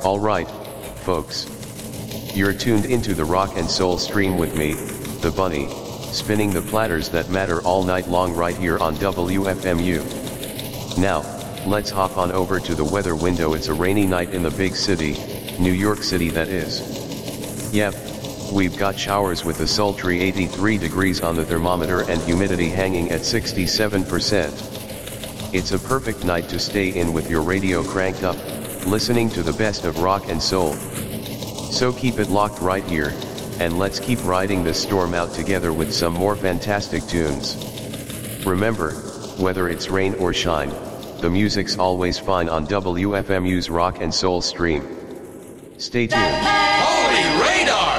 Alright, folks. You're tuned into the rock and soul stream with me, the Bunny, spinning the platters that matter all night long right here on WFMU. Now, let's hop on over to the weather window. It's a rainy night in the big city, New York City that is. Yep, we've got showers with a sultry 83 degrees on the thermometer and humidity hanging at 67%. It's a perfect night to stay in with your radio cranked up, listening to the best of rock and soul. So keep it locked right here, and let's keep riding this storm out together with some more fantastic tunes. Remember, whether it's rain or shine, the music's always fine on WFMU's Rock and Soul stream. Stay tuned. Holy radar!